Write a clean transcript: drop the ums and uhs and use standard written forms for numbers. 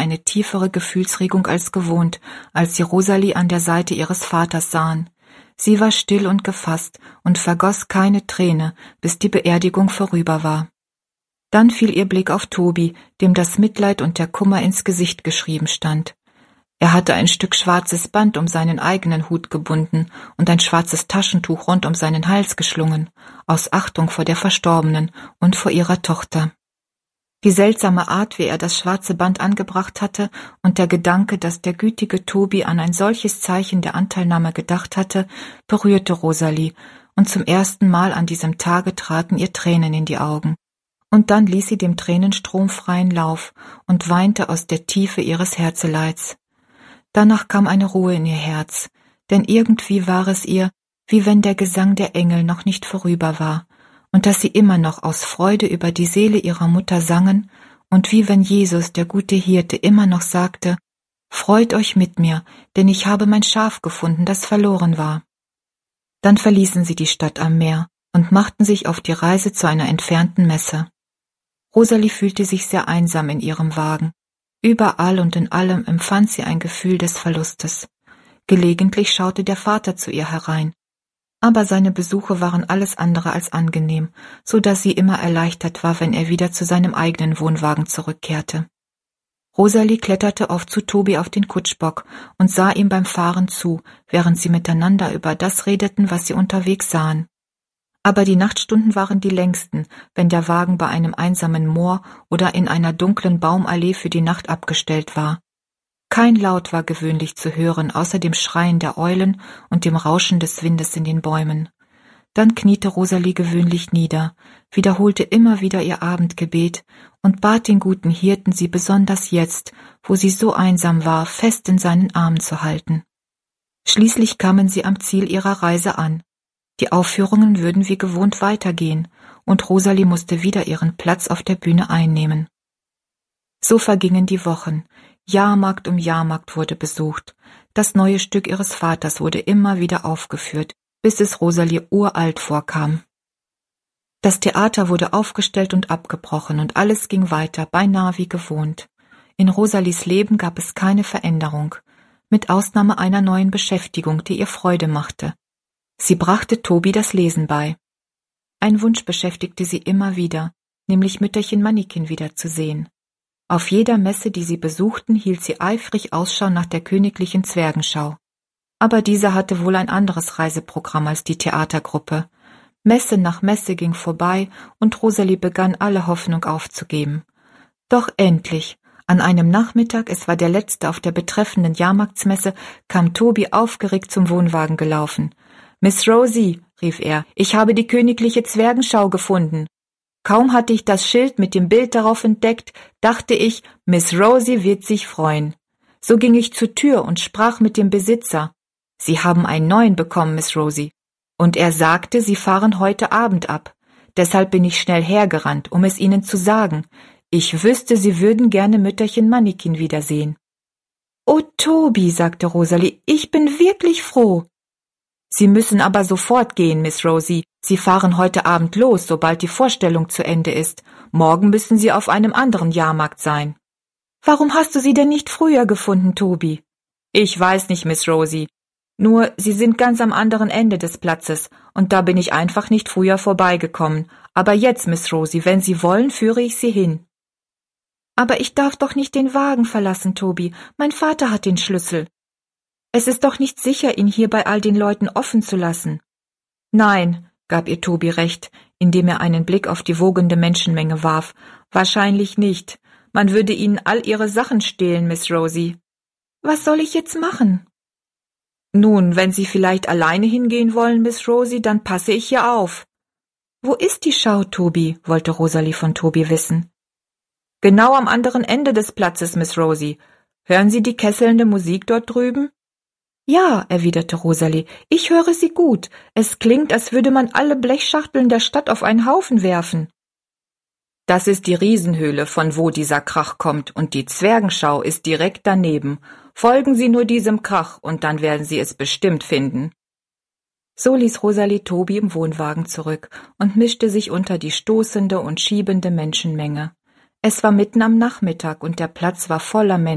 eine tiefere Gefühlsregung als gewohnt, als sie Rosalie an der Seite ihres Vaters sahen. Sie war still und gefasst und vergoss keine Träne, bis die Beerdigung vorüber war. Dann fiel ihr Blick auf Tobi, dem das Mitleid und der Kummer ins Gesicht geschrieben stand. Er hatte ein Stück schwarzes Band um seinen eigenen Hut gebunden und ein schwarzes Taschentuch rund um seinen Hals geschlungen, aus Achtung vor der Verstorbenen und vor ihrer Tochter. Die seltsame Art, wie er das schwarze Band angebracht hatte, und der Gedanke, dass der gütige Tobi an ein solches Zeichen der Anteilnahme gedacht hatte, berührte Rosalie, und zum ersten Mal an diesem Tage traten ihr Tränen in die Augen. Und dann ließ sie dem Tränenstrom freien Lauf und weinte aus der Tiefe ihres Herzeleids. Danach kam eine Ruhe in ihr Herz, denn irgendwie war es ihr, wie wenn der Gesang der Engel noch nicht vorüber war, und dass sie immer noch aus Freude über die Seele ihrer Mutter sangen, und wie wenn Jesus, der gute Hirte, immer noch sagte: »Freut euch mit mir, denn ich habe mein Schaf gefunden, das verloren war.« Dann verließen sie die Stadt am Meer und machten sich auf die Reise zu einer entfernten Messe. Rosalie fühlte sich sehr einsam in ihrem Wagen. Überall und in allem empfand sie ein Gefühl des Verlustes. Gelegentlich schaute der Vater zu ihr herein, aber seine Besuche waren alles andere als angenehm, so dass sie immer erleichtert war, wenn er wieder zu seinem eigenen Wohnwagen zurückkehrte. Rosalie kletterte oft zu Tobi auf den Kutschbock und sah ihm beim Fahren zu, während sie miteinander über das redeten, was sie unterwegs sahen. Aber die Nachtstunden waren die längsten, wenn der Wagen bei einem einsamen Moor oder in einer dunklen Baumallee für die Nacht abgestellt war. Kein Laut war gewöhnlich zu hören, außer dem Schreien der Eulen und dem Rauschen des Windes in den Bäumen. Dann kniete Rosalie gewöhnlich nieder, wiederholte immer wieder ihr Abendgebet und bat den guten Hirten, sie besonders jetzt, wo sie so einsam war, fest in seinen Armen zu halten. Schließlich kamen sie am Ziel ihrer Reise an. Die Aufführungen würden wie gewohnt weitergehen, und Rosalie musste wieder ihren Platz auf der Bühne einnehmen. So vergingen die Wochen. Jahrmarkt um Jahrmarkt wurde besucht. Das neue Stück ihres Vaters wurde immer wieder aufgeführt, bis es Rosalie uralt vorkam. Das Theater wurde aufgestellt und abgebrochen, und alles ging weiter, beinahe wie gewohnt. In Rosalies Leben gab es keine Veränderung, mit Ausnahme einer neuen Beschäftigung, die ihr Freude machte. Sie brachte Tobi das Lesen bei. Ein Wunsch beschäftigte sie immer wieder, nämlich Mütterchen Mannikin wiederzusehen. Auf jeder Messe, die sie besuchten, hielt sie eifrig Ausschau nach der königlichen Zwergenschau. Aber diese hatte wohl ein anderes Reiseprogramm als die Theatergruppe. Messe nach Messe ging vorbei, und Rosalie begann alle Hoffnung aufzugeben. Doch endlich, an einem Nachmittag, es war der letzte auf der betreffenden Jahrmarktsmesse, kam Tobi aufgeregt zum Wohnwagen gelaufen. »Miss Rosie«, rief er, »ich habe die königliche Zwergenschau gefunden.« Kaum hatte ich das Schild mit dem Bild darauf entdeckt, dachte ich, Miss Rosie wird sich freuen. So ging ich zur Tür und sprach mit dem Besitzer. »Sie haben einen neuen bekommen, Miss Rosie.« Und er sagte, Sie fahren heute Abend ab. Deshalb bin ich schnell hergerannt, um es Ihnen zu sagen. Ich wüsste, Sie würden gerne Mütterchen Mannikin wiedersehen. »Oh, Tobi«, sagte Rosalie, »ich bin wirklich froh.« »Sie müssen aber sofort gehen, Miss Rosie. Sie fahren heute Abend los, sobald die Vorstellung zu Ende ist. Morgen müssen Sie auf einem anderen Jahrmarkt sein.« »Warum hast du sie denn nicht früher gefunden, Tobi?« »Ich weiß nicht, Miss Rosie. Nur, sie sind ganz am anderen Ende des Platzes, und da bin ich einfach nicht früher vorbeigekommen. Aber jetzt, Miss Rosie, wenn Sie wollen, führe ich Sie hin.« »Aber ich darf doch nicht den Wagen verlassen, Tobi. Mein Vater hat den Schlüssel. Es ist doch nicht sicher, ihn hier bei all den Leuten offen zu lassen.« »Nein«, gab ihr Tobi recht, indem er einen Blick auf die wogende Menschenmenge warf, »wahrscheinlich nicht. Man würde Ihnen all Ihre Sachen stehlen, Miss Rosie.« »Was soll ich jetzt machen?« »Nun, wenn Sie vielleicht alleine hingehen wollen, Miss Rosie, dann passe ich hier auf.« »Wo ist die Schau, Tobi?« wollte Rosalie von Tobi wissen. »Genau am anderen Ende des Platzes, Miss Rosie. Hören Sie die kesselnde Musik dort drüben?« »Ja«, erwiderte Rosalie, »ich höre sie gut. Es klingt, als würde man alle Blechschachteln der Stadt auf einen Haufen werfen.« »Das ist die Riesenhöhle, von wo dieser Krach kommt, und die Zwergenschau ist direkt daneben. Folgen Sie nur diesem Krach, und dann werden Sie es bestimmt finden.« So ließ Rosalie Tobi im Wohnwagen zurück und mischte sich unter die stoßende und schiebende Menschenmenge. Es war mitten am Nachmittag, und der Platz war voller Menschen.